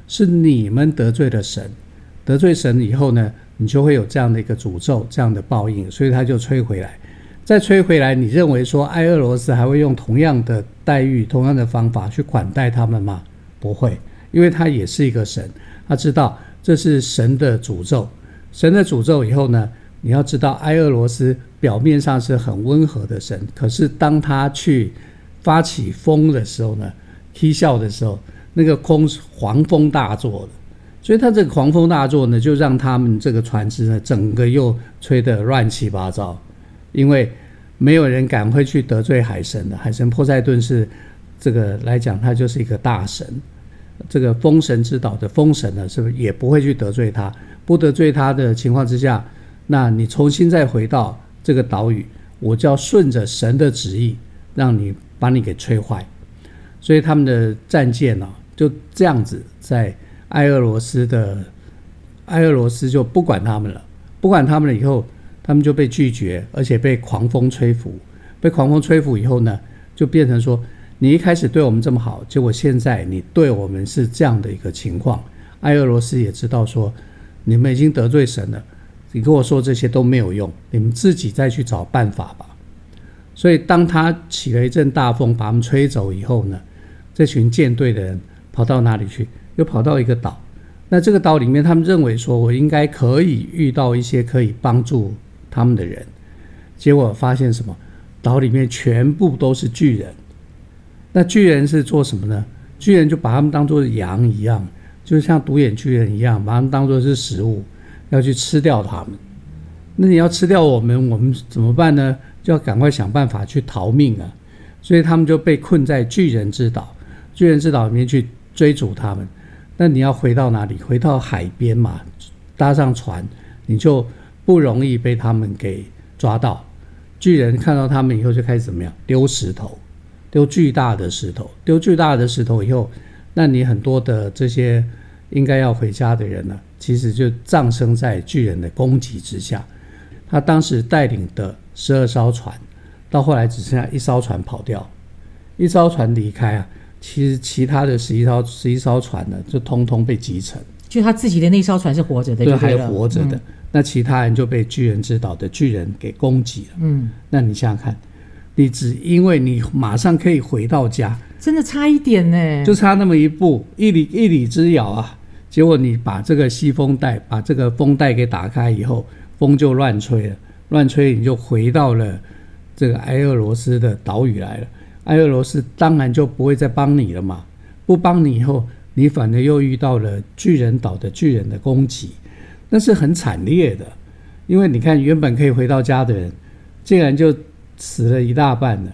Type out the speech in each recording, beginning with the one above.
是你们得罪了神，得罪神以后呢，你就会有这样的一个诅咒，这样的报应，所以他就吹回来。再吹回来，你认为说埃俄罗斯还会用同样的待遇、同样的方法去款待他们吗？不会，因为他也是一个神，他知道这是神的诅咒。神的诅咒以后呢，你要知道埃俄罗斯表面上是很温和的神，可是当他去发起风的时候呢，踢笑的时候，那个狂风大作的，所以他这个狂风大作呢，就让他们这个船只呢，整个又吹得乱七八糟。因为没有人敢会去得罪海神的，海神波塞顿是这个来讲，他就是一个大神。这个风神之岛的风神呢，是不是也不会去得罪他？不得罪他的情况之下，那你重新再回到这个岛屿，我就要顺着神的旨意，把你给吹坏。所以他们的战舰就这样子在埃俄罗斯就不管他们了，不管他们了以后。他们就被拒绝，而且被狂风吹拂。被狂风吹拂以后呢，就变成说，你一开始对我们这么好，结果现在你对我们是这样的一个情况。埃俄罗斯也知道说，你们已经得罪神了，你跟我说这些都没有用，你们自己再去找办法吧。所以当他起了一阵大风，把他们吹走以后呢，这群舰队的人跑到哪里去？又跑到一个岛。那这个岛里面，他们认为说，我应该可以遇到一些可以帮助他们的人，结果发现什么？岛里面全部都是巨人。那巨人是做什么呢？巨人就把他们当作羊一样，就像独眼巨人一样，把他们当作是食物，要去吃掉他们。那你要吃掉我们怎么办呢？就要赶快想办法去逃命啊！所以他们就被困在巨人之岛，巨人之岛里面去追逐他们。那你要回到哪里？回到海边嘛，搭上船，你就不容易被他们给抓到。巨人看到他们以后就开始怎么样？丢石头，丢巨大的石头，丢巨大的石头以后，那你很多的这些应该要回家的人呢，其实就葬身在巨人的攻击之下。他当时带领的12艘船，到后来只剩下1艘船跑掉，1艘船离开啊，其实其他的11艘船呢，就通通被击沉。 就他自己的那艘船是活着的， 对，还活着的。那其他人就被巨人之岛的巨人给攻击了。那你想想看，你只因为你马上可以回到家， 真的差一点呢， 就差那么一步，一里之遥啊。结果你把这个西风带，把这个风带给打开以后，风就乱吹了，乱吹你就回到了这个埃俄罗斯的岛屿来了。埃俄罗斯当然就不会再帮你了嘛，不帮你以后，你反而又遇到了巨人岛的巨人的攻击。那是很惨烈的，因为你看原本可以回到家的人，竟然就死了一大半了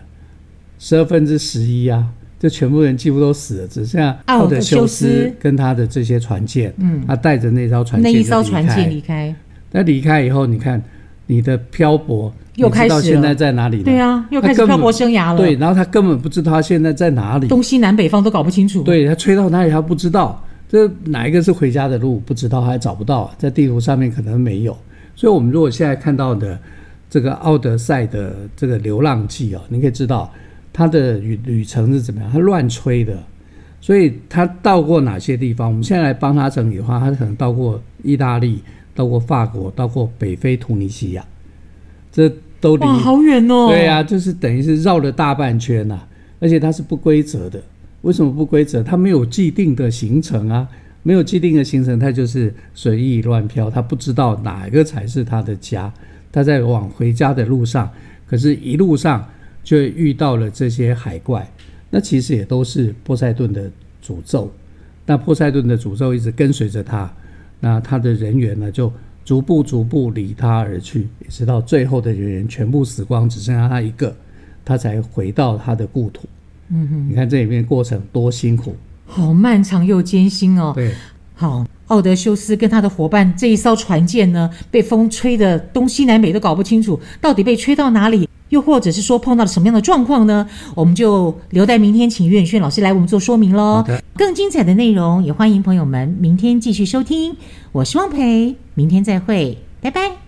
，11/12啊，这全部人几乎都死了，只剩下奥德修斯跟他的这些船舰，他带着那艘船舰离开。那离开以后，你看你的漂泊又开始了，你知道现在在哪里了？ 对啊，又开始漂泊生涯了。 对，然后他根本不知道他现在在哪里， 东西南北方都搞不清楚。 对，他吹到哪里他不知道。这哪一个是回家的路不知道，还找不到，在地图上面可能没有。所以我们如果现在看到的这个奥德赛的这个流浪记你可以知道他的旅程是怎么样，他乱吹的。所以他到过哪些地方，我们现在来帮他整理的话，他可能到过意大利，到过法国，到过北非突尼西亚，这都离好远哦。 对啊，就是等于是绕了大半圈啊，而且它是不规则的。为什么不规则？它没有既定的行程啊，没有既定的行程，它就是随意乱飘，他不知道哪个才是他的家。他在往回家的路上，可是一路上就遇到了这些海怪，那其实也都是波塞顿的诅咒。那波塞顿的诅咒一直跟随着他，那他的人员呢就逐步离他而去，一直到最后的人员全部死光，只剩下他一个，他才回到他的故土。你看这里面过程多辛苦， 好漫长又艰辛哦。 对， 好，奥德修斯跟他的伙伴这一艘船舰呢，被风吹得东西南北都搞不清楚，到底被吹到哪里，又或者是说碰到了什么样的状况呢？我们就留待明天请岳远轩老师来我们做说明咯。更精彩的内容也欢迎朋友们明天继续收听。我是汪培，明天再会，拜拜。